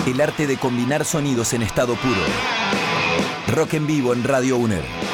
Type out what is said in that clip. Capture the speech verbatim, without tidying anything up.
El arte de combinar sonidos en estado puro. Rock en vivo en Radio UNER.